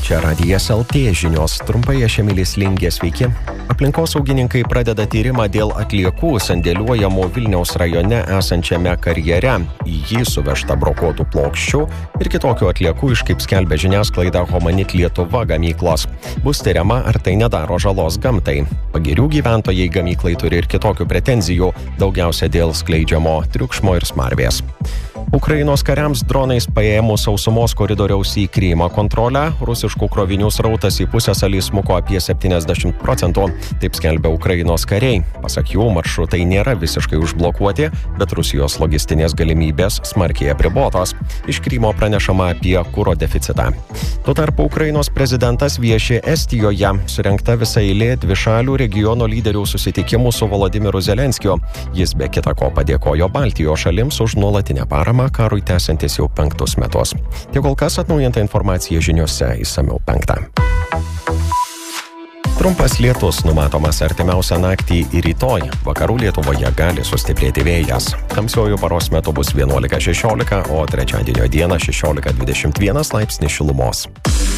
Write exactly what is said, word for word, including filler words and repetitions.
Čia Radijas L T žinios, trumpai aš Emilis Lingė, sveiki. Aplinkosaugininkai pradeda tyrimą dėl atliekų sandėliuojamo Vilniaus rajone esančiame karjere. Į jį suvežta brokuotų plokščių ir kitokių atliekų iš, kaip skelbia žiniasklaida, Homanit Lietuva gamyklos. Bus tyriama, ar tai nedaro žalos gamtai. Pagirių gyventojai gamyklai turi ir kitokių pretenzijų, daugiausia dėl skleidžiamo triukšmo ir smarvės. Ukrainos kariams dronais paėmus sausumos koridoriaus į Krymą kontrolę, rusiškų krovinių srautas į pusiasalį smuko apie septyniasdešimt procentų, taip skelbia Ukrainos kariai. Pasak jų, maršrutai nėra visiškai užblokuoti, bet Rusijos logistinės galimybės smarkiai apribotos. Iš Krymo pranešama apie kuro deficitą. Tuo tarpu Ukrainos prezidentas vieši Estijoje, surengta visa eilė dvišalių regiono lyderių susitikimų su Volodymyru Zelenskiu. Jis be kita ko padėkojo Baltijos šalims už nuolatinę paramą karui tęsiantis jau penktus metus. Tiek kol kas, atnaujinta informacija žiniose, išsamiau penktą. Trumpas lietus numatomas artimiausią naktį ir rytoj. Vakarų Lietuvoje gali sustiprėti vėjas. Tamsiuoju paros metu bus vienuolika šešiolika, o trečiadienio dieną šešiolika dvidešimt vienas laipsnis šilumos.